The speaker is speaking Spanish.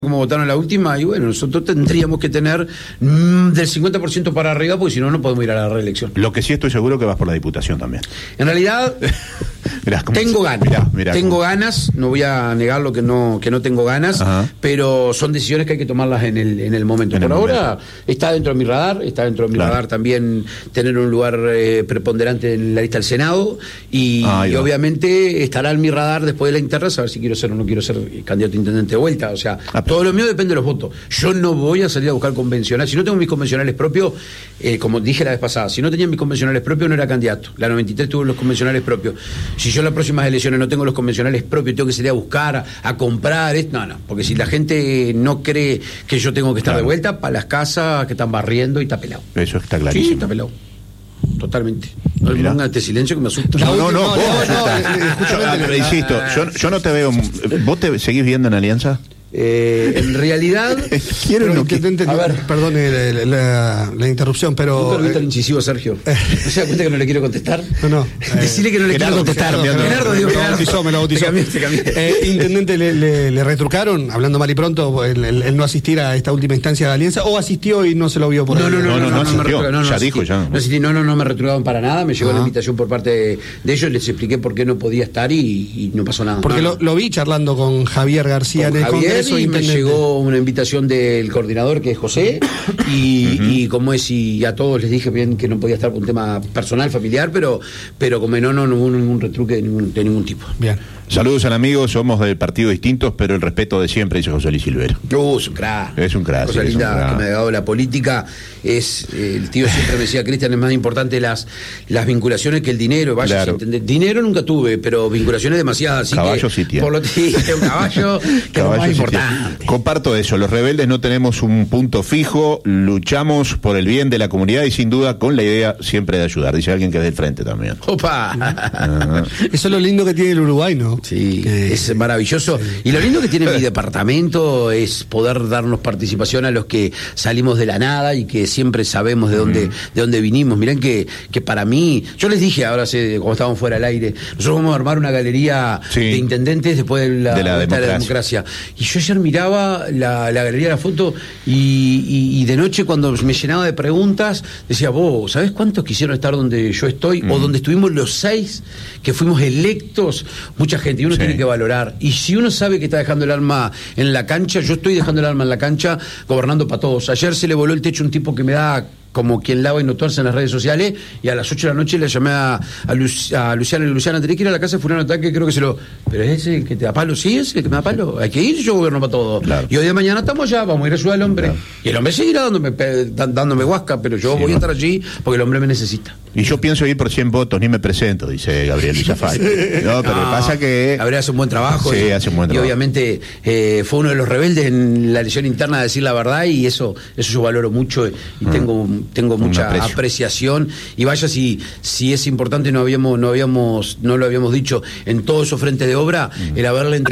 como votaron la última, y bueno, nosotros tendríamos que tener del 50% para arriba, porque si no, no podemos ir a la reelección. Lo que sí estoy seguro que vas por la diputación también. En realidad, tengo ganas. Tengo ganas, no voy a negar lo que no tengo ganas, pero son decisiones que hay que tomarlas en el momento. Por ahora está dentro de mi radar, radar también tener un lugar preponderante en la lista del Senado, y obviamente estará en mi radar después de la interna saber si quiero ser o no quiero ser candidato a intendente de vuelta. O sea, todo lo mío depende de los votos. Yo no voy a salir a buscar convencionales. Si no tengo mis convencionales propios, como dije la vez pasada, si no tenía mis convencionales propios no era candidato. La 93 tuvo los convencionales propios. Si yo en las próximas elecciones no tengo los convencionales propios, tengo que salir a buscar, a comprar, no, porque si la gente no cree que yo tengo que estar de vuelta, para las casas que están barriendo y está pelado. Eso está clarísimo. Sí, está pelado. Totalmente. No pongan este silencio que me asusta. Pero insisto, yo no te veo. ¿Vos te seguís viendo en Alianza? En realidad perdone la interrupción, pero nunca lo viste el incisivo, Sergio. ¿No se da cuenta que no le quiero contestar? No. Decirle que no le quiero contestar. Gerardo, me lo bautizó. Intendente, le retrucaron, hablando mal y pronto, el no asistir a esta última instancia de Alianza, o asistió y no se lo vio por ahí. No me retrucaron para nada. Me llegó la invitación por parte de ellos, les expliqué por qué no podía estar y no pasó nada. Porque lo vi charlando con Javier García en el Congreso. Y me llegó una invitación del coordinador, que es José, y como es, y a todos les dije bien que no podía estar por un tema personal, familiar, pero como no hubo ningún retruque de ningún tipo. Bien. Saludos al amigo, somos de partidos distintos, pero el respeto de siempre, dice José Luis Silvero. Es un crack. Es un crack. Cosa linda que me ha dado la política. El tío siempre me decía, Cristian, es más importante las vinculaciones que el dinero. Vaya a entender. Dinero nunca tuve, pero vinculaciones demasiadas. Caballo sí tiene. Por lo un caballo que es lo más importante. Comparto eso, los rebeldes no tenemos un punto fijo, luchamos por el bien de la comunidad y sin duda con la idea siempre de ayudar. Dice alguien que es del frente también. ¡Opa! Eso es lo lindo que tiene el Uruguay, ¿no? Sí, es maravilloso. Y lo lindo que tiene mi departamento es poder darnos participación a los que salimos de la nada y que siempre sabemos de dónde vinimos. Mirá que para mí, yo les dije ahora, como estábamos fuera al aire, nosotros vamos a armar una galería de intendentes después de la democracia. Y yo ayer miraba la galería de la foto y de noche, cuando me llenaba de preguntas, decía, vos, ¿sabés cuántos quisieron estar donde yo estoy? O donde estuvimos los 6 que fuimos electos. Mucha gente, y uno tiene que valorar. Y si uno sabe que está dejando el alma en la cancha, yo estoy dejando el alma en la cancha, gobernando para todos. Ayer se le voló el techo a un tipo que me da como quien lava y no tuerce en las redes sociales, y a las 8 de la noche le llamé a Luciana, y Luciana, tenés que ir a la casa de fulano tal, que creo que pero es ese que te da palo. Sí, es el que me da palo, hay que ir, yo gobierno para todo. Y hoy de mañana estamos allá, vamos a ir a ayudar al hombre, y el hombre seguirá dándome guasca, pero yo voy a estar allí porque el hombre me necesita. Y yo pienso ir por 100 votos, ni me presento, dice Gabriel Villafay. No, pero pasa que Gabriel hace un buen trabajo. Sí, hace un buen trabajo. Y obviamente fue uno de los rebeldes en la elección interna de decir la verdad, y eso yo valoro mucho, y tengo mucha apreciación. Y vaya, si es importante, no lo habíamos dicho, en todos esos frentes de obra, el haberle